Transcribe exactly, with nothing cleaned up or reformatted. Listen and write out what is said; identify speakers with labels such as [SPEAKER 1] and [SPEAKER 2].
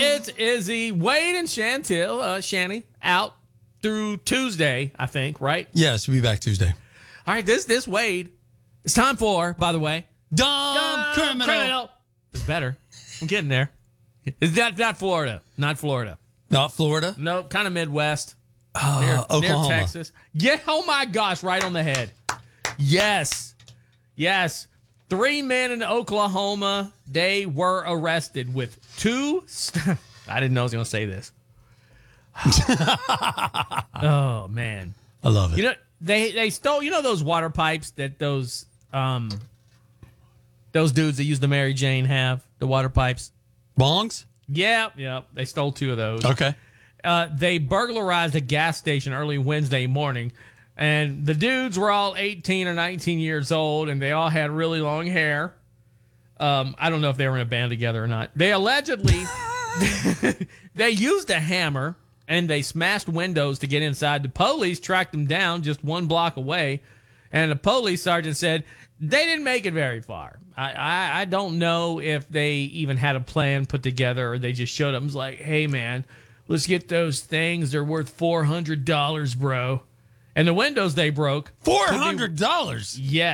[SPEAKER 1] It's Izzy, Wade, and Chantil. Uh, Shanny out through Tuesday, I think, right?
[SPEAKER 2] Yes, we'll be back Tuesday.
[SPEAKER 1] All right, this this Wade. It's time for, by the way,
[SPEAKER 2] Dumb,
[SPEAKER 1] Dumb
[SPEAKER 2] criminal.
[SPEAKER 1] criminal. It's better. I'm getting there. It's not not Florida. Not Florida.
[SPEAKER 2] Not Florida.
[SPEAKER 1] No, kind of Midwest.
[SPEAKER 2] Uh,
[SPEAKER 1] near,
[SPEAKER 2] Oklahoma.
[SPEAKER 1] near Texas. Yeah. Oh my gosh! Right on the head. Yes. Yes. Three men in Oklahoma. They were arrested with two. St- I didn't know I was going to say this. Oh man.
[SPEAKER 2] I love it.
[SPEAKER 1] You know they they stole. You know those water pipes that those um those dudes that use the Mary Jane have the water pipes.
[SPEAKER 2] Bongs?
[SPEAKER 1] Yeah. Yeah. They stole two of those.
[SPEAKER 2] Okay.
[SPEAKER 1] Uh, they burglarized a gas station early Wednesday morning, and the dudes were all eighteen or nineteen years old, and they all had really long hair. Um, I don't know if they were in a band together or not. They allegedly they used a hammer and they smashed windows to get inside. The police tracked them down just one block away, and the police sergeant said they didn't make it very far. I, I, I don't know if they even had a plan put together or they just showed up and was like, hey, man, let's get those things. They're worth four hundred dollars, bro. And the windows they broke.
[SPEAKER 2] four hundred dollars?
[SPEAKER 1] Yeah.